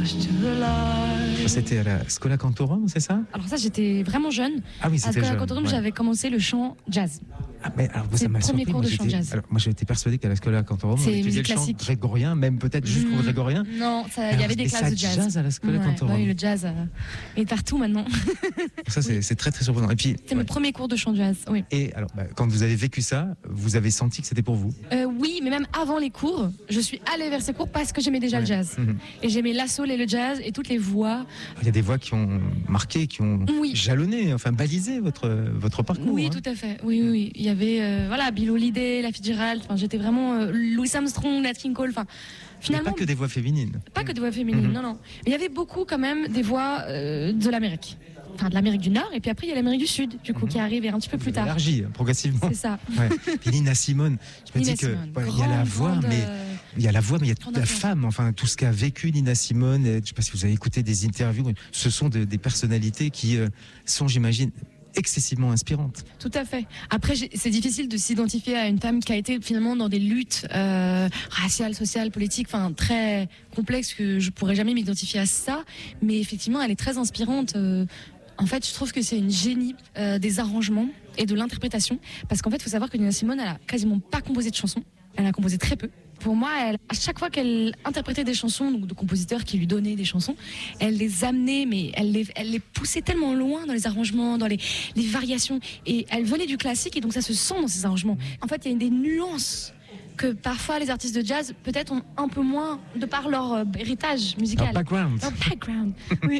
C'était à la Schola Cantorum, c'est ça? Alors ça, j'étais vraiment jeune. Ah oui, c'était à jeune. Schola Cantorum, j'avais commencé le chant jazz. Ah, mais alors, C'est ça m'a le premier surpris. cours de chant jazz. Alors, moi, j'étais persuadé qu'à la Schola Cantorum, on C'est étudiait musique le chant classique. grégorien, même peut-être juste pour grégorien. Non, il y avait des et classes ça de jazz. à la Schola Cantorum. Oui, le jazz est partout maintenant. Ça, c'est très très surprenant. Et puis, C'était mes premiers cours de chant jazz. Oui. Et alors, quand vous avez vécu ça, vous avez senti que c'était pour vous? Oui, mais même avant les cours, je suis allée vers ces cours parce que j'aimais déjà le jazz. Et j'aimais la soul et le jazz et toutes les voix. Il y a des voix qui ont marqué, qui ont Oui. jalonné, enfin balisé votre parcours. Oui, hein. tout à fait. Oui. Il y avait Bill Holiday, la Fitzgerald. Enfin, j'étais vraiment Louis Armstrong, Nat King Cole. Enfin, Mais finalement, pas que des voix féminines. pas que des voix féminines. Non. Mais il y avait beaucoup quand même des voix de l'Amérique. Enfin, de l'Amérique du Nord. Et puis après, il y a l'Amérique du Sud, du coup, qui arrive un petit peu plus tard. Élargie, progressivement. C'est ça. Ouais. Puis Nina Simone, je me Nina dis que Simone, il y a la voix, grande, mais il y a la voix, mais il y a toute grande la influence. femme. Enfin, tout ce qu'a vécu Nina Simone. Je ne sais pas si vous avez écouté des interviews. Ce sont des personnalités qui sont, j'imagine, excessivement inspirantes. Tout à fait. Après, c'est difficile de s'identifier à une femme qui a été finalement dans des luttes raciales, sociales, politiques, enfin très complexes que je pourrais jamais m'identifier à ça. Mais effectivement, elle est très inspirante. En fait, je trouve que c'est une génie des arrangements et de l'interprétation. Parce qu'en fait, il faut savoir que Nina Simone, elle a quasiment pas composé de chansons. Elle a composé très peu. Pour moi, à chaque fois qu'elle interprétait des chansons, donc de compositeurs qui lui donnaient des chansons, elle les amenait, mais elle les poussait tellement loin dans les arrangements, dans les variations. Et elle venait du classique, et donc ça se sent dans ses arrangements. En fait, il y a des nuances que parfois les artistes de jazz peut-être ont un peu moins de par leur héritage musical. Leur background. Leur background, oui.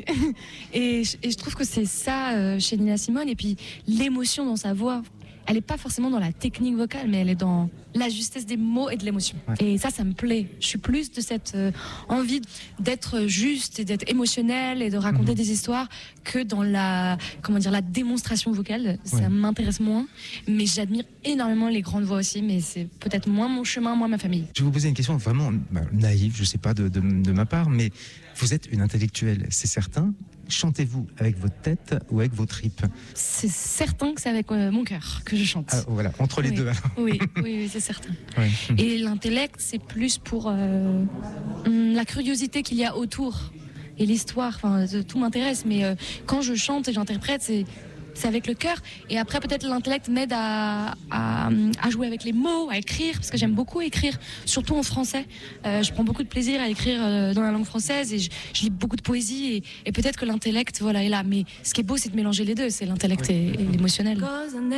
Et je trouve que c'est ça chez Nina Simone. Et puis l'émotion dans sa voix, elle n'est pas forcément dans la technique vocale, mais elle est dans la justesse des mots et de l'émotion. Ouais. Et ça me plaît. Je suis plus de cette envie d'être juste et d'être émotionnelle et de raconter des histoires que dans la démonstration vocale. Ça m'intéresse moins. Mais j'admire énormément les grandes voix aussi, mais c'est peut-être moins mon chemin, moins ma famille. Je vais vous poser une question vraiment naïve, je ne sais pas de ma part, mais vous êtes une intellectuelle, c'est certain. Chantez-vous avec votre tête ou avec vos tripes? C'est certain que c'est avec mon cœur que je chante. Ah, voilà, entre les deux. Alors. Oui, c'est certain. Ouais. Et l'intellect, c'est plus pour la curiosité qu'il y a autour et l'histoire. Enfin, tout m'intéresse, mais quand je chante et j'interprète, c'est avec le cœur. Et après, peut-être l'intellect m'aide à jouer avec les mots, à écrire, parce que j'aime beaucoup écrire, surtout en français. Je prends beaucoup de plaisir à écrire dans la langue française et je lis beaucoup de poésie. Et peut-être que l'intellect est là. Mais ce qui est beau, c'est de mélanger les deux. C'est l'intellect et l'émotionnel.